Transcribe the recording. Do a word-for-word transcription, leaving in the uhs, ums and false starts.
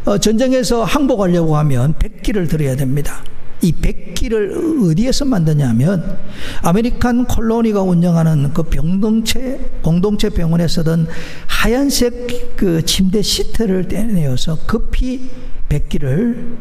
어, 전쟁에서 항복하려고 하면 백기를 들어야 됩니다. 이 백기를 어디에서 만드냐면 아메리칸 콜로니가 운영하는 그 병동체 공동체 병원에 쓰던 하얀색 그 침대 시트를 떼내어서 급히 백기를